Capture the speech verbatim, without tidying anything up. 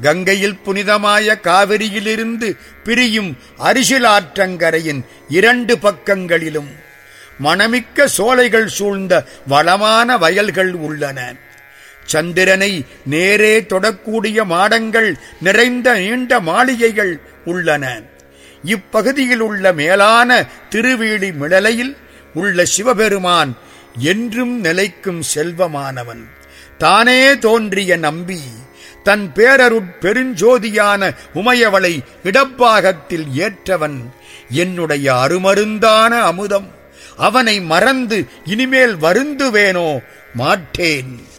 கங்கையில் புனிதமாய காவிரியிலிருந்து பிரியும் அரிசிலாற்றங்கரையின் இரண்டு பக்கங்களிலும் மணமிக்க சோலைகள் சூழ்ந்த வளமான வயல்கள் உள்ளன. சந்திரனை நேரே தொடக்கூடிய மாடங்கள் நிறைந்த நீண்ட மாளிகைகள் உள்ளன. இப்பகுதியில் உள்ள மேலான திருவேலி மிளலையில் உள்ள சிவபெருமான் என்றும் நிலைக்கும் செல்வமானவன். தானே தோன்றிய நம்பி தன் பேரருட் பெருஞ்சோதியான உமையவளை இடப்பாகத்தில் ஏற்றவன். என்னுடைய அருமருந்தான அமுதம், அவனை மறந்து இனிமேல் வருந்துவேனோ? மாட்டேன்.